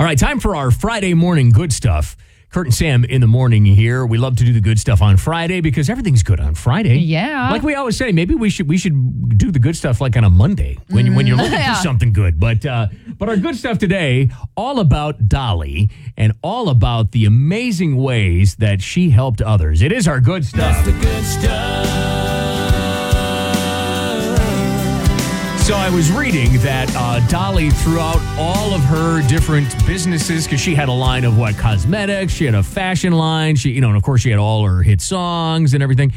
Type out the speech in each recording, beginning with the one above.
All right, time for our Friday morning good stuff. Kurt and Sam in the morning here. We love to do the good stuff on Friday because everything's good on Friday. Yeah. Like we always say, maybe we should do the good stuff like on a Monday when you're looking for something good. But our good stuff today, all about Dolly and all about the amazing ways that she helped others. It is our good stuff. That's the good stuff. So I was reading that Dolly, throughout all of her different businesses, because she had a line of cosmetics, she had a fashion line, and of course she had all her hit songs and everything.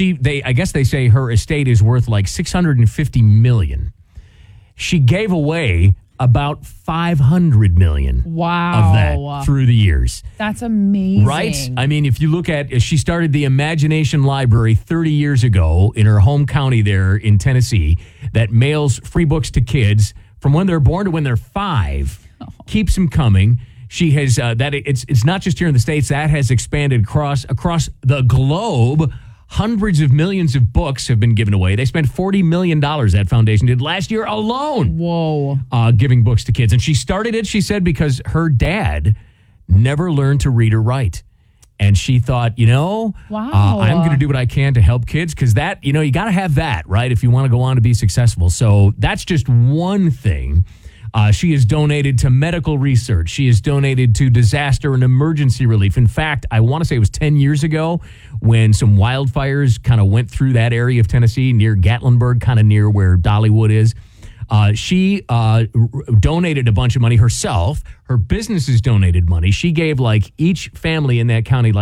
I guess they say her estate is worth like $650 million. She gave away about $500 million of that through the years. That's amazing. Right? I mean, if you look at, she started the Imagination Library 30 years ago in her home county there in Tennessee that mails free books to kids from when they're born to when they're 5. Keeps them coming. She has, it's not just here in the States, that has expanded across the globe. Hundreds of millions of books have been given away. They spent $40 million, that foundation did, last year alone. Whoa. Giving books to kids. And she started it, she said, because her dad never learned to read or write. And she thought, I'm going to do what I can to help kids because that, you got to have that, right, if you want to go on to be successful. So that's just one thing. She has donated to medical research. She has donated to disaster and emergency relief. In fact, I want to say it was 10 years ago when some wildfires kind of went through that area of Tennessee near Gatlinburg, kind of near where Dollywood is. She donated a bunch of money herself. Her businesses donated money. She gave each family in that county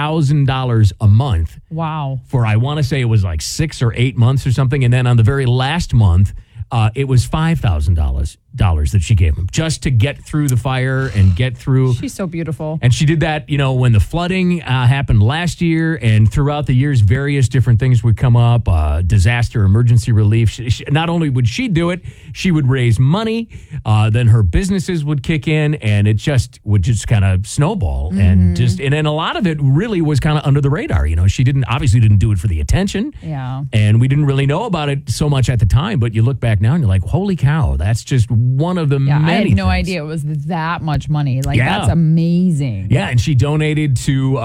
$1,000 a month. Wow. For I want to say it was 6 or 8 months or something. And then on the very last month, it was $5,000 that she gave them just to get through the fire and get through. She's so beautiful. And she did that, when the flooding happened last year, and throughout the years, various different things would come up, disaster, emergency relief. Not only would she do it, she would raise money. Then her businesses would kick in, and it would kind of snowball. And then a lot of it really was kind of under the radar. She obviously didn't do it for the attention. Yeah. And we didn't really know about it so much at the time, but you look back now and you're like, holy cow, that's just one of the many I had no things. idea it was that much money. That's amazing. Yeah, and she donated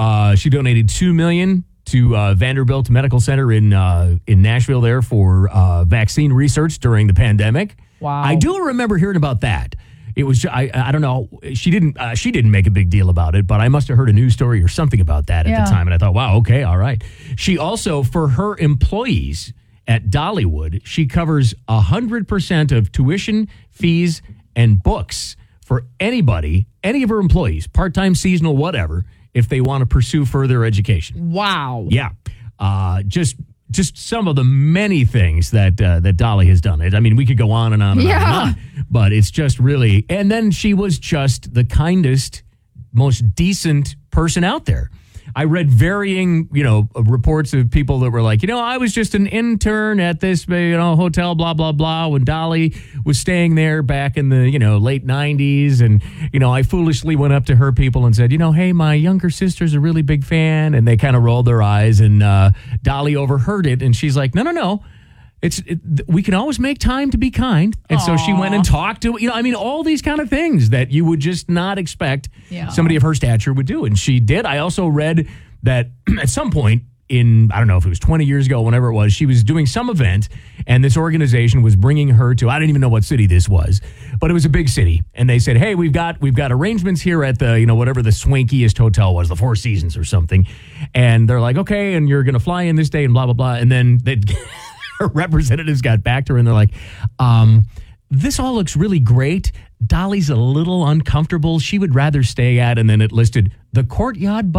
$2 million to Vanderbilt Medical Center in Nashville there for vaccine research during the pandemic. Wow. I do remember hearing about that. It was I don't know. She didn't make a big deal about it, but I must have heard a news story or something about that at the time, and I thought, wow, okay, all right. She also, for her employees at Dollywood, she covers 100% of tuition, fees, and books for anybody, any of her employees, part-time, seasonal, whatever, if they want to pursue further education. Wow. Yeah. Just some of the many things that Dolly has done. I mean, we could go on and on and on and on, but it's just really, and then she was just the kindest, most decent person out there. I read varying, reports of people that were like, I was just an intern at this, hotel, blah, blah, blah, when Dolly was staying there back in the, late 90s. And, I foolishly went up to her people and said, hey, my younger sister's a really big fan. And they kind of rolled their eyes, and Dolly overheard it. And she's like, no. We can always make time to be kind. And so she went and talked to, all these kind of things that you would just not expect somebody of her stature would do. And she did. I also read that at some point in, I don't know if it was 20 years ago, whenever it was, she was doing some event, and this organization was bringing her to, I don't even know what city this was, but it was a big city. And they said, hey, we've got arrangements here at the, whatever the swankiest hotel was, the Four Seasons or something. And they're like, okay, and you're going to fly in this day and blah, blah, blah. And then her representatives got back to her and they're like, this all looks really great. Dolly's a little uncomfortable. She would rather stay at, and then it listed the Courtyard